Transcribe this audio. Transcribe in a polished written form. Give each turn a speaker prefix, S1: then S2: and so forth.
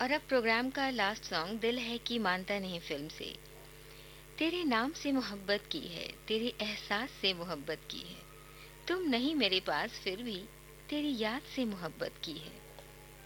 S1: और अब प्रोग्राम का लास्ट सॉन्ग दिल है कि मानता नहीं फिल्म से। तेरे नाम से मोहब्बत की है, तेरे एहसास से मोहब्बत की है। तुम नहीं मेरे पास फिर भी तेरी याद से मोहब्बत की है।